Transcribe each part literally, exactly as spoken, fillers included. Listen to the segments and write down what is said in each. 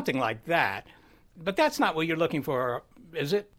something like that. But that's not what you're looking for, is it?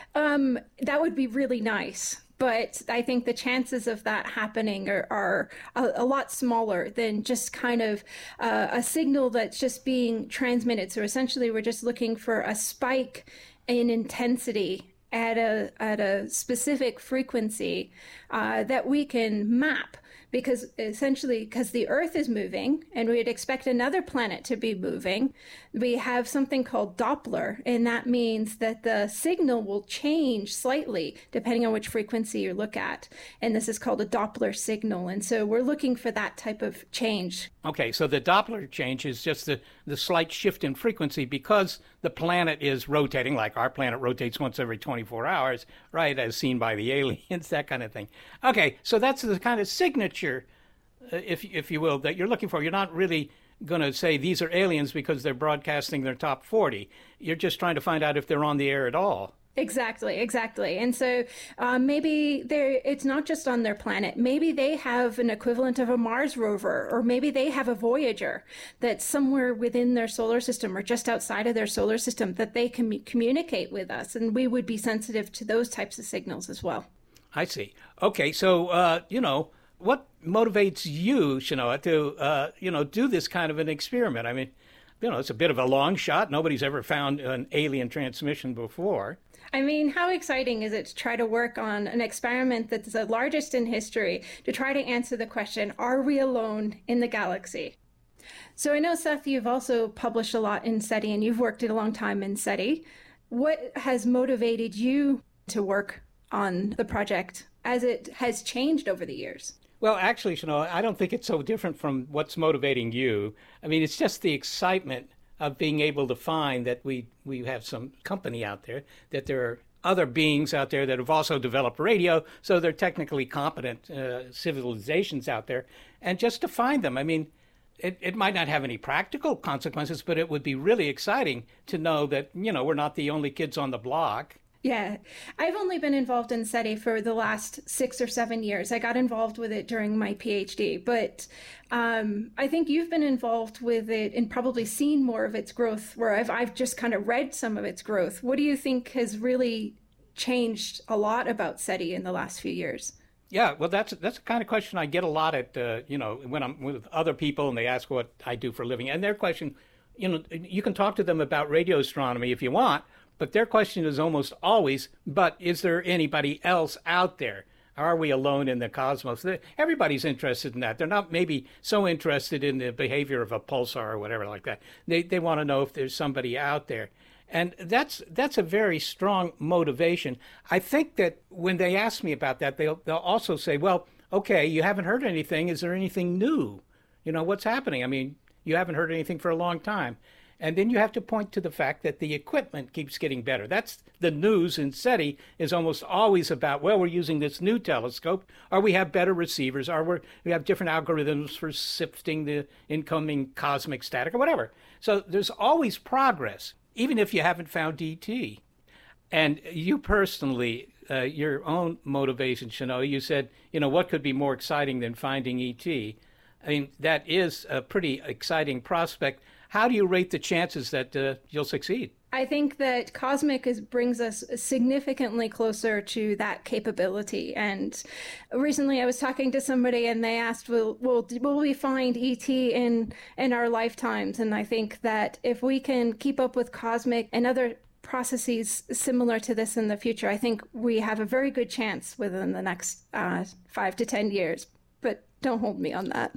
Um, that would be really nice. But I think the chances of that happening are, are a, a lot smaller than just kind of uh, a signal that's just being transmitted. So essentially, we're just looking for a spike in intensity at a at a specific frequency uh, that we can map. Because essentially, because the Earth is moving and we'd expect another planet to be moving, we have something called Doppler, and that means that the signal will change slightly depending on which frequency you look at. And this is called a Doppler signal. And so we're looking for that type of change. Okay, so the Doppler change is just the, the slight shift in frequency because the planet is rotating, like our planet rotates once every twenty-four hours, right, as seen by the aliens, that kind of thing. Okay, so that's the kind of signature, uh, if if you will, that you're looking for. You're not really going to say these are aliens because they're broadcasting their top forty. You're just trying to find out if they're on the air at all. Exactly, exactly. And so um, maybe they're, it's not just on their planet. Maybe they have an equivalent of a Mars rover, or maybe they have a Voyager that's somewhere within their solar system or just outside of their solar system that they can communicate with us. And we would be sensitive to those types of signals as well. I see. Okay, so, uh, you know, what motivates you, Chenoa, to, uh, you know, do this kind of an experiment? I mean, you know, it's a bit of a long shot. Nobody's ever found an alien transmission before. I mean, how exciting is it to try to work on an experiment that's the largest in history to try to answer the question, are we alone in the galaxy? So I know, Seth, you've also published a lot in SETI and you've worked a long time in SETI. What has motivated you to work on the project as it has changed over the years? Well, actually, Chenoa, I don't think it's so different from what's motivating you. I mean, it's just the excitement of being able to find that we, we have some company out there, that there are other beings out there that have also developed radio, so they're technically competent uh, civilizations out there, and just to find them. I mean, it, it might not have any practical consequences, but it would be really exciting to know that, you know, we're not the only kids on the block. Yeah, I've only been involved in SETI for the last six or seven years. I got involved with it during my PhD, but um, I think you've been involved with it and probably seen more of its growth, where I've, I've just kind of read some of its growth. What do you think has really changed a lot about SETI in the last few years? Yeah, well, that's that's the kind of question I get a lot at, uh, you know, when I'm with other people and they ask what I do for a living. And their question, you know, you can talk to them about radio astronomy if you want, but their question is almost always, but is there anybody else out there? Are we alone in the cosmos? Everybody's interested in that. They're not maybe so interested in the behavior of a pulsar or whatever like that. They they want to know if there's somebody out there. And that's that's a very strong motivation. I think that when they ask me about that, they'll they'll also say, well, okay, you haven't heard anything. Is there anything new? You know, what's happening? I mean, you haven't heard anything for a long time. And then you have to point to the fact that the equipment keeps getting better. That's the news in SETI is almost always about, well, we're using this new telescope, or we have better receivers, or we're, we have different algorithms for sifting the incoming cosmic static, or whatever. So there's always progress, even if you haven't found E T. And you personally, uh, your own motivation, Chenoa, you said, you know, what could be more exciting than finding E T? I mean, that is a pretty exciting prospect. How do you rate the chances that uh, you'll succeed? I think that Cosmic is, brings us significantly closer to that capability. And recently I was talking to somebody and they asked, will, will, will we find E T in, in our lifetimes? And I think that if we can keep up with Cosmic and other processes similar to this in the future, I think we have a very good chance within the next uh, five to ten years. But don't hold me on that.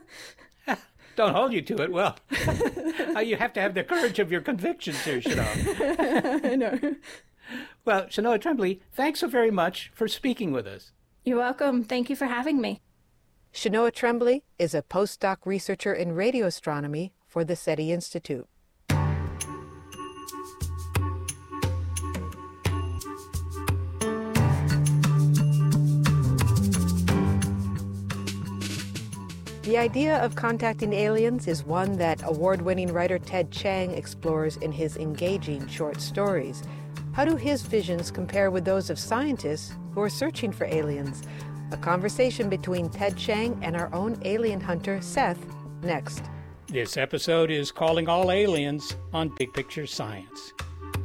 Don't hold you to it. Well, you have to have the courage of your convictions here, Chenoa. I know. Well, Chenoa Tremblay, thanks so very much for speaking with us. You're welcome. Thank you for having me. Chenoa Tremblay is a postdoc researcher in radio astronomy for the SETI Institute. The idea of contacting aliens is one that award-winning writer Ted Chiang explores in his engaging short stories. How do his visions compare with those of scientists who are searching for aliens? A conversation between Ted Chiang and our own alien hunter, Seth, next. This episode is Calling All Aliens on Big Picture Science.